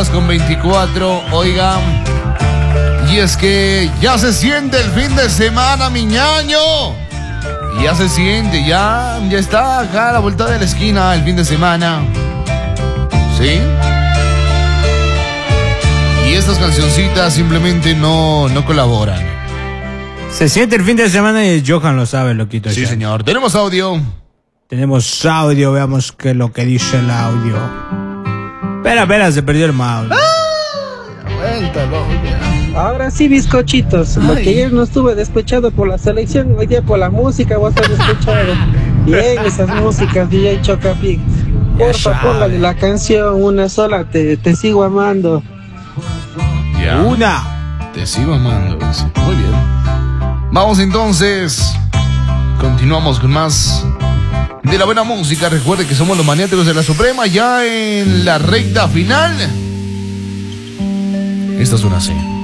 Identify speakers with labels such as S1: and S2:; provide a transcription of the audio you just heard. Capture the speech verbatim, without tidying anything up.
S1: horas con veinticuatro. Oigan, y es que ya se siente el fin de semana, mi ñaño. Ya se siente, ya, ya está acá a la vuelta de la esquina el fin de semana. ¿Sí? Y estas cancioncitas simplemente no, no colaboran.
S2: Se siente el fin de semana y Johan lo sabe, loquito.
S1: Sí,
S2: ya.
S1: señor. Tenemos audio.
S2: Tenemos audio, veamos qué es lo que dice el audio. Espera, espera, se perdió el mouse.
S3: Ahora sí, bizcochitos,
S1: Ay.
S3: porque ayer no estuve despechado por la selección, hoy día por la música voy a estar despechado. Bien, esas músicas, D J Chocapic. Porfa,
S2: sabe.
S3: póngale la canción, una sola, te, te sigo amando.
S1: Ya.
S2: Una.
S1: Te sigo amando. Sí, muy bien. Vamos entonces. Continuamos con más de la buena música. Recuerde que somos los maniáticos de la Suprema, ya en la recta final. Esta es una C.